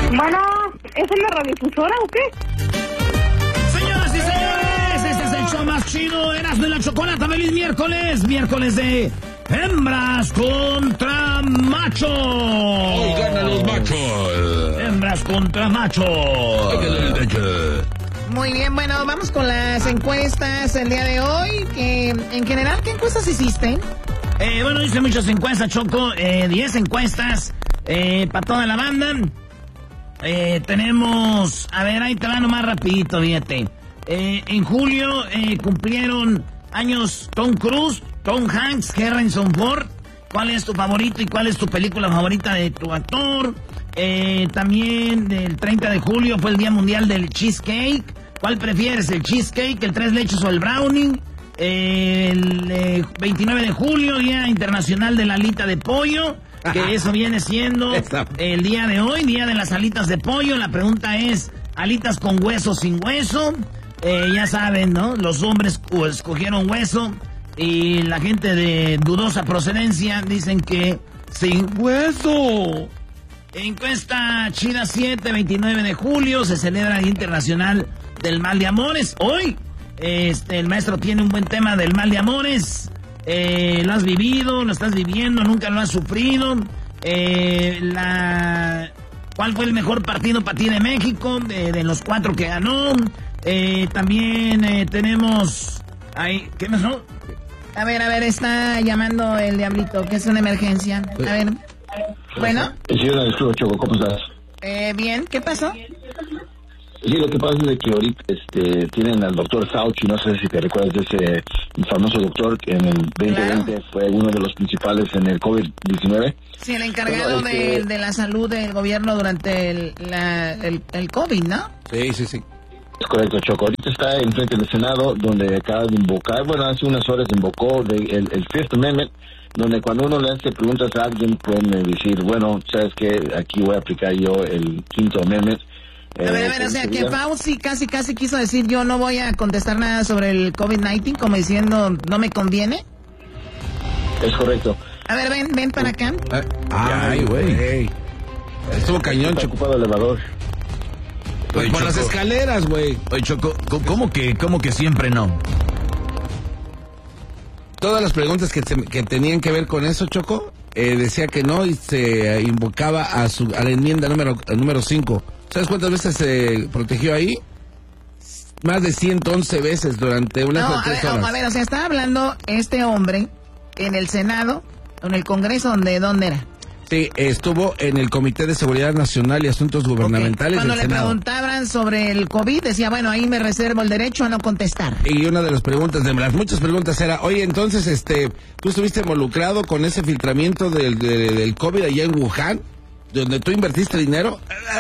Bueno, ¿es en la radiodifusora o qué? Señoras y señores, este es el show más chido, Erasmo y la Chocolata. ¡Feliz miércoles! Miércoles de hembras contra machos. Hoy ganan los machos. Hembras contra machos. Muy bien, bueno, vamos con las encuestas el día de hoy. En general, ¿qué encuestas hiciste? Bueno, hice muchas encuestas, Choco. 10 encuestas para toda la banda. Tenemos... A ver, ahí te va nomás rapidito, fíjate. En julio cumplieron años Tom Cruise, Tom Hanks, Harrison Ford. ¿Cuál es tu favorito y cuál es tu película favorita de tu actor? También el 30 de julio fue el Día Mundial del Cheesecake. ¿Cuál prefieres, el cheesecake, el 3 leches o el brownie? El 29 de julio, Día Internacional de la Alita de Pollo, que eso viene siendo el día de hoy, Día de las Alitas de Pollo. La pregunta es, ¿alitas con hueso o sin hueso? Ya saben, ¿no? Los hombres escogieron hueso y la gente de dudosa procedencia dicen que sin hueso. Encuesta China 7, 29 de julio, se celebra el Día Internacional del Mal de Amores. Hoy, el maestro tiene un buen tema del mal de amores. Lo has vivido, lo estás viviendo, nunca lo has sufrido. ¿Cuál fue el mejor partido para ti de México? De los 4 que ganó. También tenemos... ¿Qué pasó? A ver, está llamando el diablito, que es una emergencia. A ver. Bueno. Sí, Choco, ¿cómo estás? Bien, ¿qué pasó? Sí, lo que pasa es que ahorita tienen al doctor Fauci, no sé si te recuerdas de ese famoso doctor que en el 2020 fue uno de los principales en el COVID-19. Sí, el encargado de la salud del gobierno durante el COVID, ¿no? Sí. Es correcto, Choco. Ahorita está enfrente del Senado, donde acaba de invocar, bueno, hace unas horas invocó el Fifth Amendment, donde cuando uno le hace preguntas a alguien pueden decir, bueno, sabes que aquí voy a aplicar yo el Quinto Amendment. A ver, o sea, que Fauci casi quiso decir, yo no voy a contestar nada sobre el COVID-19, como diciendo, no me conviene. Es correcto. A ver, ven para acá. Ay, güey. Estuvo cañón, Choco. Ocupado el elevador. Pues por las escaleras, güey. Oye, Choco, ¿cómo que siempre no? Todas las preguntas que tenían que ver con eso, Choco, decía que no y se invocaba a la enmienda número 5. ¿Sabes cuántas veces se protegió ahí? Más de 111 veces durante unas 3 horas. A ver, o sea, estaba hablando este hombre en el Senado, en el Congreso, ¿dónde era? Sí, estuvo en el Comité de Seguridad Nacional y Asuntos Gubernamentales del Senado. Cuando le preguntaban sobre el COVID, decía, bueno, ahí me reservo el derecho a no contestar. Y una de las preguntas, de las muchas preguntas era, oye, entonces, ¿tú estuviste involucrado con ese filtramiento del COVID allá en Wuhan? ¿Donde tú invertiste dinero?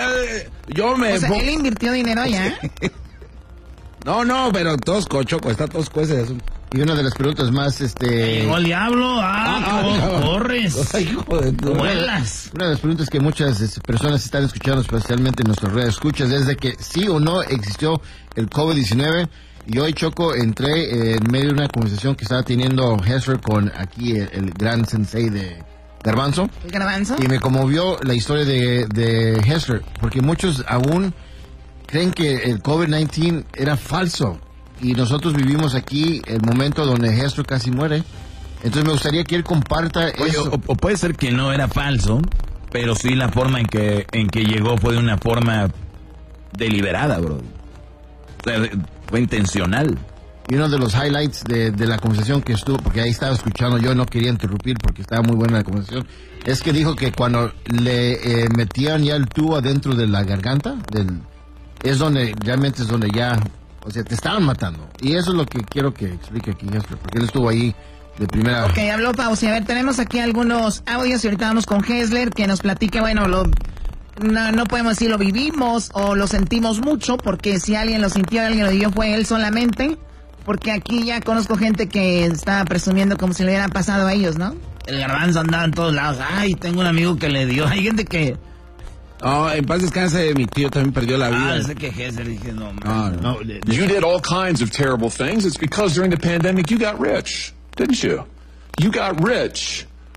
Él invirtió dinero allá. No, pero tosco, Choco, está tosco ese asunto. Y una de las preguntas más, Llegó el diablo, corres. Ay, hijo de tu... Vuelas. Una de las preguntas que muchas personas están escuchando, especialmente en nuestras redes escuchas, es de que sí o no existió el COVID-19. Y hoy, Choco, entré en medio de una conversación que estaba teniendo Hester con aquí el gran sensei de Garbanzo. ¿El Garbanzo? Y me conmovió la historia de Hester, porque muchos aún creen que el COVID-19 era falso. Y nosotros vivimos aquí el momento donde Hester casi muere. Entonces me gustaría que él comparta eso. O puede ser que no era falso, pero sí la forma en que llegó fue de una forma deliberada, bro. O sea, fue intencional. Y uno de los highlights de la conversación que estuvo, porque ahí estaba escuchando, yo no quería interrumpir porque estaba muy buena la conversación, es que dijo que cuando le metían ya el tubo adentro de la garganta, es donde ya, o sea, te estaban matando. Y eso es lo que quiero que explique aquí, porque él estuvo ahí de primera... Ok, habló Fauci. A ver, tenemos aquí algunos audios y ahorita vamos con Hessler, que nos platique, bueno, no podemos decir lo vivimos o lo sentimos mucho, porque si alguien lo sintió, alguien lo vivió, fue él solamente. Porque aquí ya conozco gente que está presumiendo como si le hubiera pasado a ellos, ¿no? El Garbanzo andaba en todos lados. Ay, tengo un amigo que le dio. Hay gente que... En paz descanse, mi tío también perdió la vida. Ese que Hessler, dije, no. You did all kinds of terrible things. It's because during the pandemic you got rich, didn't you? You got rich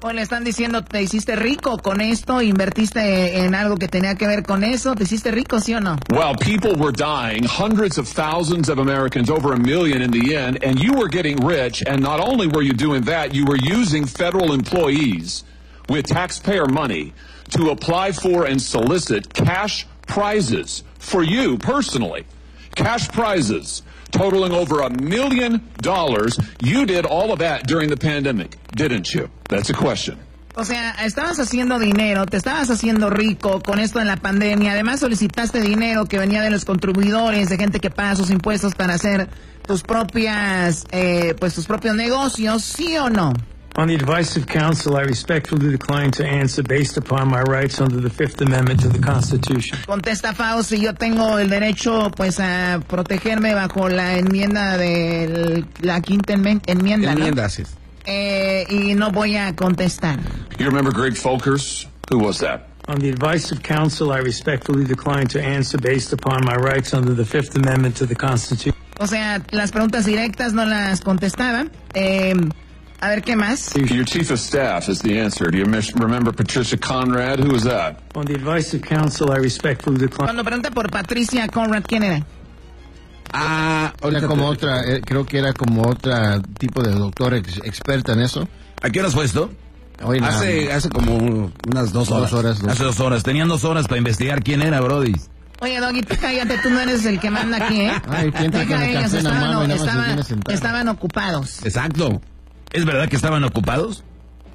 O le están diciendo, te hiciste rico con esto, invertiste en algo que tenía que ver con eso, ¿te hiciste rico, sí o no? Well, people were dying, hundreds of thousands of Americans, over 1 million in the end, and you were getting rich, and not only were you doing that, you were using federal employees with taxpayer money to apply for and solicit cash prizes for you personally. Cash prizes totaling over $1 million. You did all of that during the pandemic, didn't you? That's a question. O sea, estabas haciendo dinero, te estabas haciendo rico con esto en la pandemia. Además, solicitaste dinero que venía de los contribuidores, de gente que paga sus impuestos para hacer tus propias, tus propios negocios, ¿sí o no? On the advice of counsel, I respectfully decline to answer based upon my rights under the Fifth Amendment to the Constitution. Contesta Fauci, yo tengo el derecho, pues, a protegerme bajo la enmienda de la quinta enmienda, ¿no? Enmienda, sí. Y no voy a contestar. You remember Greg Folkers? Who was that? On the advice of counsel, I respectfully decline to answer based upon my rights under the Fifth Amendment to the Constitution. O sea, las preguntas directas no las contestaba. A ver, ¿qué más? Your chief of staff is the answer. Do you remember Patricia Conrad? Who was that? On the advice of counsel, I respectfully decline. Cuando pregunta por Patricia Conrad, ¿quién era? Era como otra, creo que era como otra tipo de doctora experta en eso. ¿A qué horas fue esto? Hoy Hace como unas 2 horas. Hace 2 horas. Tenían 2 horas para investigar quién era, Brody. Oye, Doggy, tú cállate, tú no eres el que manda aquí, ¿eh? Ay, piensa que me café en la mano y nada más se viene sentado. Estaban ocupados. Exacto. ¿Es verdad que estaban ocupados?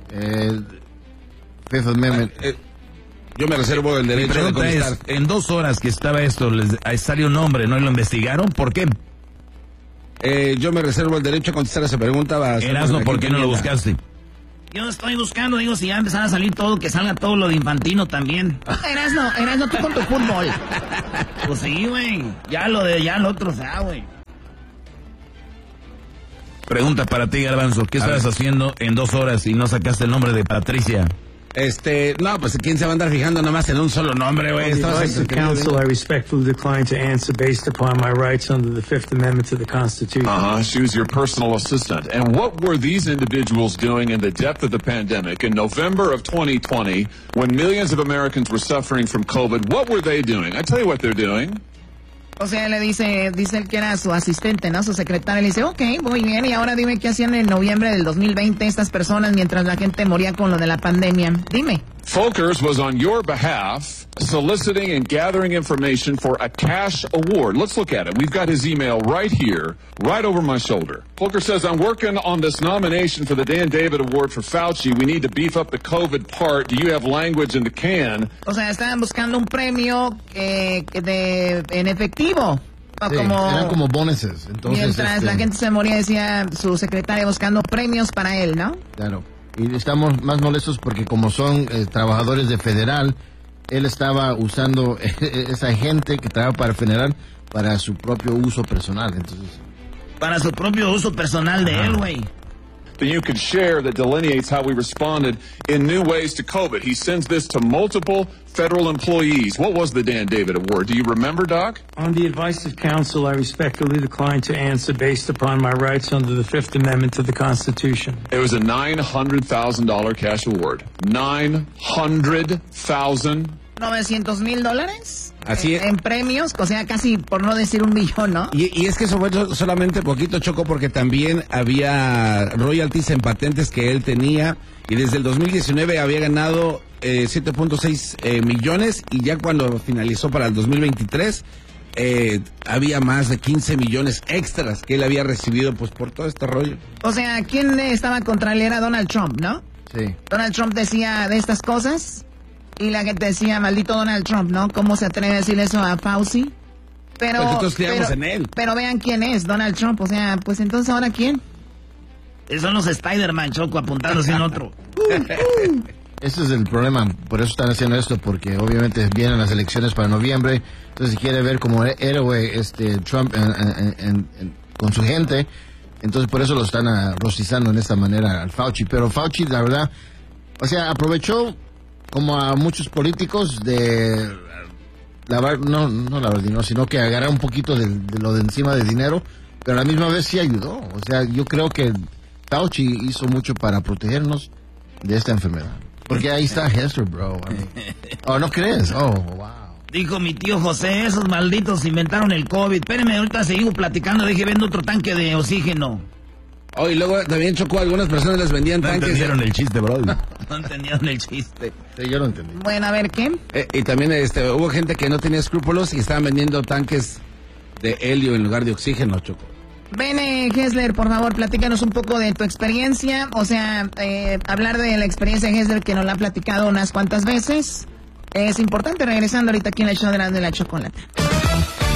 Fifth Amendment. Yo me reservo el derecho de contestar. En 2 horas que estaba esto, salió un nombre, ¿no? ¿Y lo investigaron? ¿Por qué? Yo me reservo el derecho a contestar esa pregunta. Erasmo, ¿por qué no lo buscaste? Yo estoy buscando, digo, si ya empezara a salir todo, que salga todo lo de Infantino también. Erasmo, tú con tu fútbol. Pues sí, güey. Ya lo otro, güey. Pregunta para ti, Garbanzo. ¿Qué estabas haciendo en 2 horas y no sacaste el nombre de Patricia? No, pues ¿quién se va a andar fijando nada más en un solo nombre, güey? On the advice of counsel, I respectfully decline to answer based upon my rights under the Fifth Amendment to the Constitution. She was your personal assistant. And what were these individuals doing in the depth of the pandemic in November of 2020 when millions of Americans were suffering from COVID? What were they doing? I tell you what they're doing. O sea, le dice el que era su asistente, ¿no? Su secretaria, le dice, ok, muy bien, y ahora dime qué hacían en noviembre del 2020 estas personas mientras la gente moría con lo de la pandemia. Dime. Folkers was on your behalf soliciting and gathering information for a cash award. Let's look at it. We've got his email right here, right over my shoulder. Folkers says, I'm working on this nomination for the Dan David Award for Fauci. We need to beef up the COVID part. Do you have language in the can? O sea, estaban buscando un premio en efectivo. Sí, eran como bonuses. Entonces, mientras la gente se moría, decía su secretaria buscando premios para él, ¿no? Claro. Y estamos más molestos porque como son trabajadores de federal, él estaba usando esa gente que trabaja para federal para su propio uso personal. Entonces, para su propio uso personal de él, güey. That you could share that delineates how we responded in new ways to COVID. He sends this to multiple federal employees. What was the Dan David Award? Do you remember, Doc? On the advice of counsel, I respectfully decline to answer based upon my rights under the Fifth Amendment to the Constitution. It was a $900,000 cash award. $900,000. $900,000. Así es. En premios, o sea, casi por no decir $1 millón, ¿no? Y es que eso fue solamente poquito, Choco, porque también había royalties en patentes que él tenía, y desde el 2019 había ganado 7.6 millones, y ya cuando finalizó para el 2023 había más de 15 millones extras que él había recibido pues por todo este rollo. O sea, ¿quién estaba contra él? Era Donald Trump, ¿no? sí. Donald Trump decía de estas cosas y la gente decía, maldito Donald Trump, ¿no? ¿Cómo se atreve a decir eso a Fauci? Pero nosotros creemos en él. Pero vean quién es Donald Trump, o sea, pues entonces ahora ¿quién? Son los Spider-Man, Choco, apuntándose en otro. Ese es el problema, por eso están haciendo esto, porque obviamente vienen las elecciones para noviembre, entonces si quiere ver como héroe Trump con su gente, entonces por eso lo están rostizando en esta manera al Fauci. Pero Fauci, la verdad, o sea, aprovechó como a muchos políticos de lavar, no lavar dinero, sino que agarrar un poquito de lo de encima del dinero, pero a la misma vez sí ayudó. O sea, yo creo que Fauci hizo mucho para protegernos de esta enfermedad. Porque ahí está Hester, bro. Oh, ¿no crees? Oh, wow. Dijo mi tío José, esos malditos inventaron el COVID. Espérenme, ahorita seguimos platicando, deje vendo otro tanque de oxígeno. Oh, y luego también, Choco, algunas personas les vendían tanques. No entendieron el chiste, bro. No entendieron el chiste. Sí, yo lo entendí. Bueno, a ver, ¿qué? Y también hubo gente que no tenía escrúpulos y estaban vendiendo tanques de helio en lugar de oxígeno, Choco. Bene Hessler, por favor, platícanos un poco de tu experiencia. O sea, hablar de la experiencia de Hessler que nos la ha platicado unas cuantas veces. Es importante, regresando ahorita aquí en el show de la Chocolata.